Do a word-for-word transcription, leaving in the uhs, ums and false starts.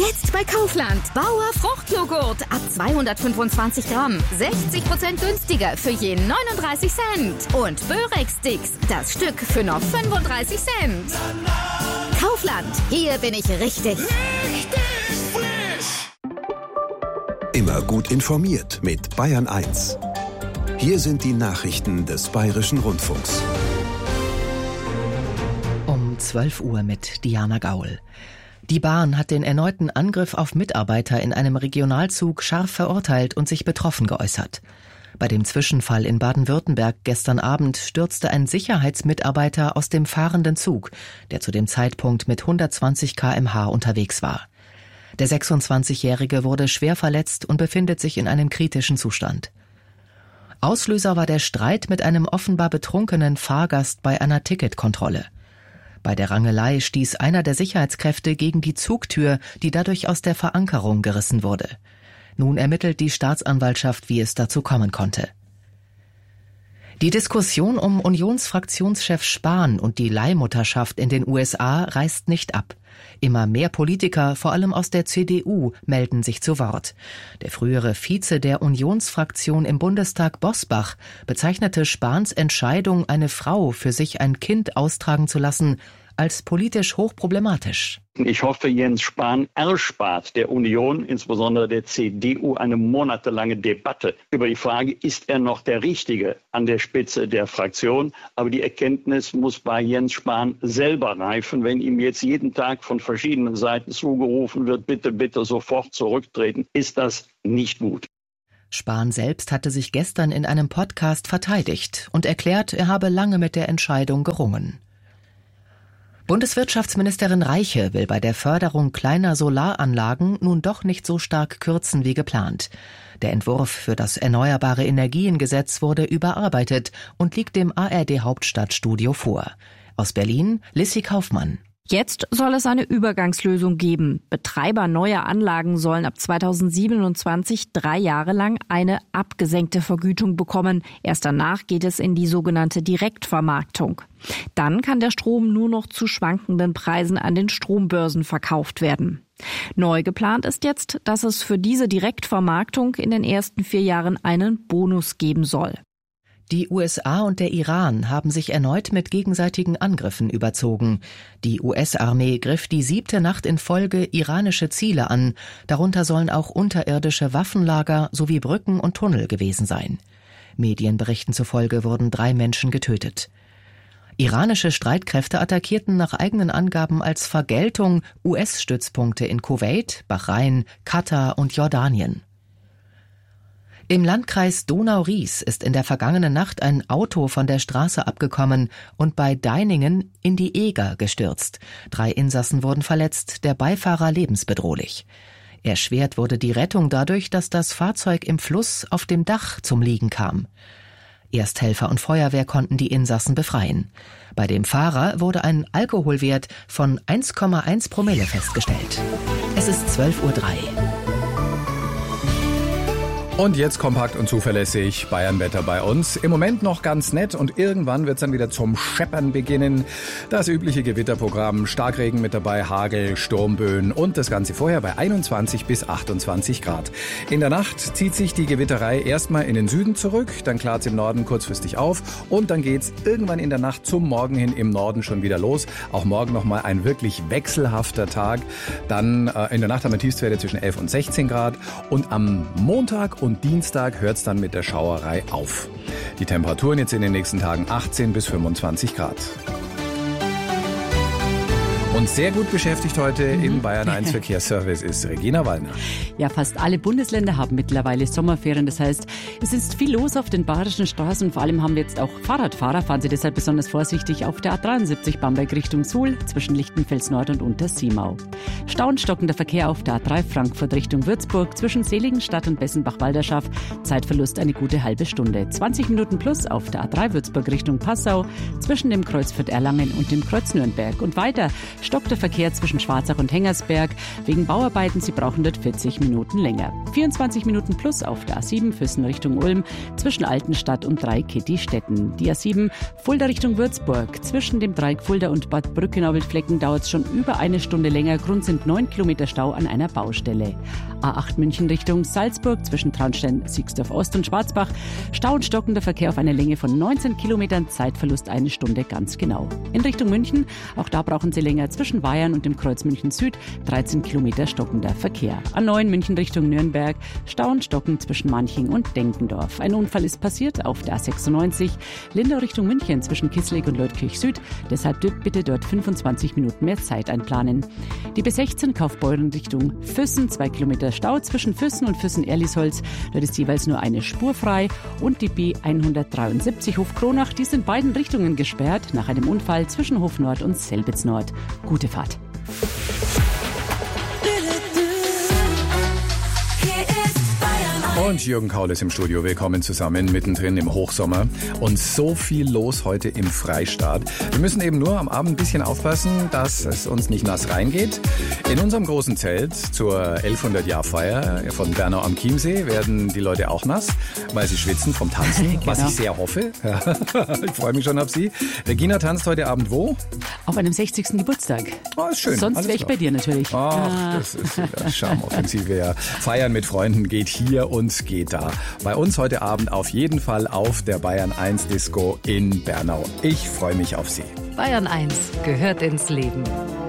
Jetzt bei Kaufland. Bauer Fruchtjoghurt ab zweihundertfünfundzwanzig Gramm. sechzig Prozent günstiger für je neununddreißig Cent. Und Börex-Sticks, das Stück für nur fünfunddreißig Cent. Kaufland, hier bin ich richtig. Richtig frisch. Immer gut informiert mit Bayern eins. Hier sind die Nachrichten des Bayerischen Rundfunks. Um zwölf Uhr mit Diana Gaul. Die Bahn hat den erneuten Angriff auf Mitarbeiter in einem Regionalzug scharf verurteilt und sich betroffen geäußert. Bei dem Zwischenfall in Baden-Württemberg gestern Abend stürzte ein Sicherheitsmitarbeiter aus dem fahrenden Zug, der zu dem Zeitpunkt mit hundertzwanzig Kilometer pro Stunde unterwegs war. Der sechsundzwanzigjährige wurde schwer verletzt und befindet sich in einem kritischen Zustand. Auslöser war der Streit mit einem offenbar betrunkenen Fahrgast bei einer Ticketkontrolle. Bei der Rangelei stieß einer der Sicherheitskräfte gegen die Zugtür, die dadurch aus der Verankerung gerissen wurde. Nun ermittelt die Staatsanwaltschaft, wie es dazu kommen konnte. Die Diskussion um Unionsfraktionschef Spahn und die Leihmutterschaft in den U S A reißt nicht ab. Immer mehr Politiker, vor allem aus der C D U, melden sich zu Wort. Der frühere Vize der Unionsfraktion im Bundestag, Bosbach, bezeichnete Spahns Entscheidung, eine Frau für sich ein Kind austragen zu lassen, als politisch hochproblematisch. Ich hoffe, Jens Spahn erspart der Union, insbesondere der C D U, eine monatelange Debatte über die Frage, ist er noch der Richtige an der Spitze der Fraktion? Aber die Erkenntnis muss bei Jens Spahn selber reifen, wenn ihm jetzt jeden Tag von verschiedenen Seiten zugerufen wird, bitte, bitte sofort zurücktreten, ist das nicht gut. Spahn selbst hatte sich gestern in einem Podcast verteidigt und erklärt, er habe lange mit der Entscheidung gerungen. Bundeswirtschaftsministerin Reiche will bei der Förderung kleiner Solaranlagen nun doch nicht so stark kürzen wie geplant. Der Entwurf für das Erneuerbare Energiengesetz wurde überarbeitet und liegt dem A R D-Hauptstadtstudio vor. Aus Berlin, Lissy Kaufmann. Jetzt soll es eine Übergangslösung geben. Betreiber neuer Anlagen sollen ab zweitausendsiebenundzwanzig drei Jahre lang eine abgesenkte Vergütung bekommen. Erst danach geht es in die sogenannte Direktvermarktung. Dann kann der Strom nur noch zu schwankenden Preisen an den Strombörsen verkauft werden. Neu geplant ist jetzt, dass es für diese Direktvermarktung in den ersten vier Jahren einen Bonus geben soll. Die U S A und der Iran haben sich erneut mit gegenseitigen Angriffen überzogen. Die U S-Armee griff die siebte Nacht in Folge iranische Ziele an. Darunter sollen auch unterirdische Waffenlager sowie Brücken und Tunnel gewesen sein. Medienberichten zufolge wurden drei Menschen getötet. Iranische Streitkräfte attackierten nach eigenen Angaben als Vergeltung U S-Stützpunkte in Kuwait, Bahrain, Katar und Jordanien. Im Landkreis Donau-Ries ist in der vergangenen Nacht ein Auto von der Straße abgekommen und bei Deiningen in die Eger gestürzt. Drei Insassen wurden verletzt, der Beifahrer lebensbedrohlich. Erschwert wurde die Rettung dadurch, dass das Fahrzeug im Fluss auf dem Dach zum Liegen kam. Ersthelfer und Feuerwehr konnten die Insassen befreien. Bei dem Fahrer wurde ein Alkoholwert von eins Komma eins Promille festgestellt. Es ist zwölf Uhr drei. Und jetzt kompakt und zuverlässig Bayernwetter bei uns. Im Moment noch ganz nett und irgendwann wird es dann wieder zum Scheppern beginnen. Das übliche Gewitterprogramm, Starkregen mit dabei, Hagel, Sturmböen und das Ganze vorher bei einundzwanzig bis achtundzwanzig Grad. In der Nacht zieht sich die Gewitterei erstmal in den Süden zurück, dann klart es im Norden kurzfristig auf und dann geht es irgendwann in der Nacht zum Morgen hin im Norden schon wieder los. Auch morgen nochmal ein wirklich wechselhafter Tag. Dann äh, in der Nacht haben wir Tiefstwerte zwischen elf und sechzehn Grad und am Montag und Und Dienstag hört es dann mit der Schauerei auf. Die Temperaturen jetzt in den nächsten Tagen achtzehn bis fünfundzwanzig Grad. Und sehr gut beschäftigt heute mhm. im Bayern eins Verkehrsservice ist Regina Wallner. Ja, fast alle Bundesländer haben mittlerweile Sommerferien. Das heißt, es ist viel los auf den bayerischen Straßen und vor allem haben wir jetzt auch Fahrradfahrer. Fahren Sie deshalb besonders vorsichtig auf der A dreiundsiebzig Bamberg Richtung Suhl zwischen Lichtenfels Nord und Untersiemau. Stau und stockender Verkehr auf der A drei Frankfurt Richtung Würzburg zwischen Seligenstadt und Bessenbach-Walderschaft. Zeitverlust eine gute halbe Stunde. zwanzig Minuten plus auf der A drei Würzburg Richtung Passau zwischen dem Kreuz Fürth Erlangen und dem Kreuz Nürnberg. Und weiter stockt der Verkehr zwischen Schwarzach und Hengersberg. Wegen Bauarbeiten, sie brauchen dort vierzig Minuten länger. vierundzwanzig Minuten plus auf der A sieben Füssen Richtung Ulm zwischen Altenstadt und Dreieck-Kitty-Stetten. Die A sieben Fulda Richtung Würzburg. Zwischen dem Dreieck Fulda und Bad Brückenau-Wildflecken dauert es schon über eine Stunde länger. Grund sind neun Kilometer Stau an einer Baustelle. A acht München Richtung Salzburg zwischen Traunstein, Siegsdorf Ost und Schwarzbach. Stau und stockender Verkehr auf einer Länge von neunzehn Kilometern. Zeitverlust eine Stunde ganz genau. In Richtung München, auch da brauchen Sie länger zwischen Weihern und dem Kreuz München Süd. dreizehn Kilometer stockender Verkehr. A neun München Richtung Nürnberg. Stau und Stocken zwischen Manching und Denkendorf. Ein Unfall ist passiert auf der A sechsundneunzig. Lindau Richtung München zwischen Kisselig und Leutkirch Süd. Deshalb bitte dort fünfundzwanzig Minuten mehr Zeit einplanen. Die B sechzehn Kaufbeuren Richtung Füssen. Zwei Kilometer Stau zwischen Füssen und Füssen-Erlisholz. Dort ist jeweils nur eine Spur frei. Und die B hundertdreiundsiebzig Hof-Kronach. Die ist in beiden Richtungen gesperrt nach einem Unfall zwischen Hof Nord und Selbitz Nord. Gute Fahrt. Und Jürgen Kaul ist im Studio. Willkommen zusammen, mittendrin im Hochsommer. Und so viel los heute im Freistaat. Wir müssen eben nur am Abend ein bisschen aufpassen, dass es uns nicht nass reingeht. In unserem großen Zelt zur elfhundert-Jahr-Feier von Bernau am Chiemsee werden die Leute auch nass, weil sie schwitzen vom Tanzen, genau. Was ich sehr hoffe. Ich freue mich schon auf Sie. Regina tanzt heute Abend wo? Auf einem sechzigsten Geburtstag. Oh, ist schön. Sonst wäre ich bei dir natürlich. Ach, ah. Das ist eine Charmoffensive. Ja. Feiern mit Freunden geht hier und geht da. Bei uns heute Abend auf jeden Fall auf der Bayern eins Disco in Bernau. Ich freue mich auf Sie. Bayern eins gehört ins Leben.